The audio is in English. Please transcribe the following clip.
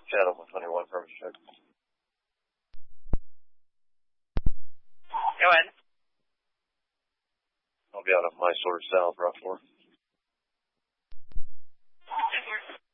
Channel 121 from check. Go ahead. I'll be out of my source south, rough 4.